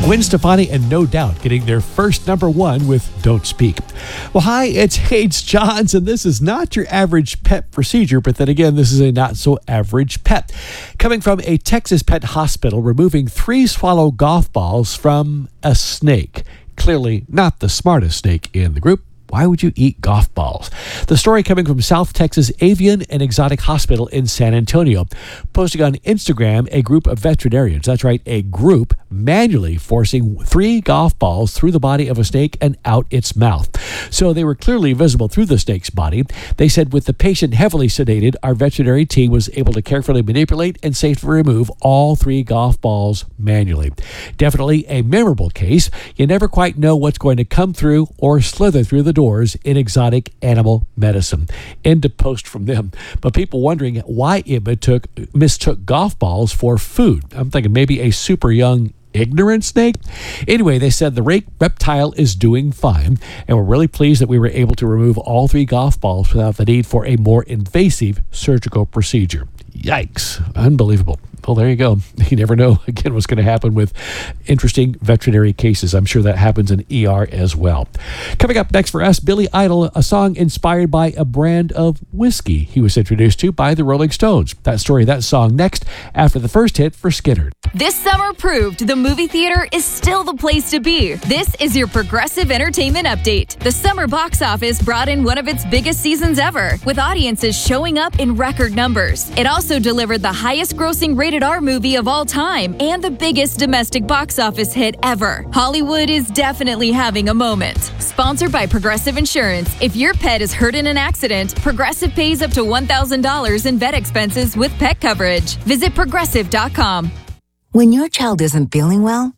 Gwen Stefani and No Doubt getting their first #1 with Don't Speak. Well, hi, it's Hayes Johns, and this is not your average pet procedure, but then again, this is a not-so-average pet. Coming from a Texas pet hospital, removing 3 swallow golf balls from a snake. Clearly not the smartest snake in the group. Why would you eat golf balls? The story coming from South Texas Avian and Exotic Hospital in San Antonio. Posting on Instagram, a group of veterinarians, that's right, a group, manually forcing 3 golf balls through the body of a snake and out its mouth. So they were clearly visible through the snake's body. They said with the patient heavily sedated, our veterinary team was able to carefully manipulate and safely remove all 3 golf balls manually. Definitely a memorable case. You never quite know what's going to come through or slither through the doors in exotic animal medicine. End of post from them. But people wondering why it mistook golf balls for food. I'm thinking maybe a super young ignorant snake. Anyway, they said the reptile is doing fine, and we're really pleased that we were able to remove all 3 golf balls without the need for a more invasive surgical procedure. Yikes. Unbelievable. Well, there you go. You never know, again, what's going to happen with interesting veterinary cases. I'm sure that happens in ER as well. Coming up next for us, Billy Idol, a song inspired by a brand of whiskey he was introduced to by the Rolling Stones. That story, that song next after the first hit for Skynyrd. This summer proved the movie theater is still the place to be. This is your Progressive Entertainment Update. The summer box office brought in one of its biggest seasons ever, with audiences showing up in record numbers. It also delivered the highest grossing rated R movie of all time and the biggest domestic box office hit ever. Hollywood is definitely having a moment. Sponsored by Progressive Insurance. If your pet is hurt in an accident, Progressive pays up to $1,000 in vet expenses with pet coverage. Visit Progressive.com. When your child isn't feeling well,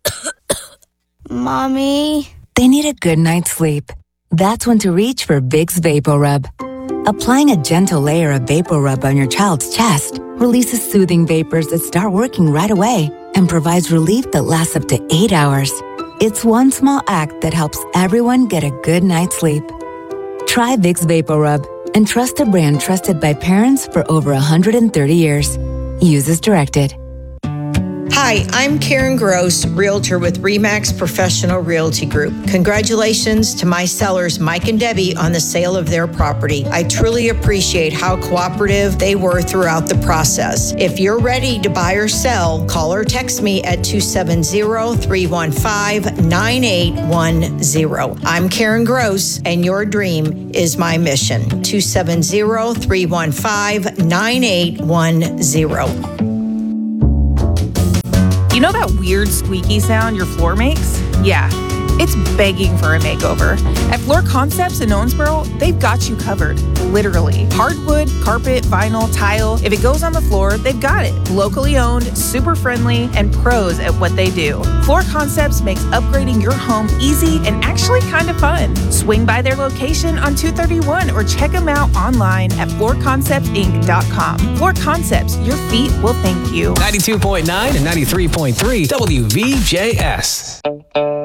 Mommy, they need a good night's sleep. That's when to reach for Vicks VapoRub. Applying a gentle layer of VapoRub on your child's chest releases soothing vapors that start working right away and provides relief that lasts up to 8 hours. It's one small act that helps everyone get a good night's sleep. Try Vicks VapoRub and trust a brand trusted by parents for over 130 years. Use as directed. Hi, I'm Karen Gross, Realtor with RE/MAX Professional Realty Group. Congratulations to my sellers, Mike and Debbie, on the sale of their property. I truly appreciate how cooperative they were throughout the process. If you're ready to buy or sell, call or text me at 270-315-9810. I'm Karen Gross, and your dream is my mission. 270-315-9810. You know that weird squeaky sound your floor makes? Yeah, it's begging for a makeover. At Floor Concepts in Owensboro, they've got you covered, literally. Hardwood, carpet, vinyl, tile. If it goes on the floor, they've got it. Locally owned, super friendly, and pros at what they do. Floor Concepts makes upgrading your home easy and actually kind of fun. Swing by their location on 231 or check them out online at floorconceptsinc.com. Floor Concepts, your feet will thank you. 92.9 and 93.3 WVJS.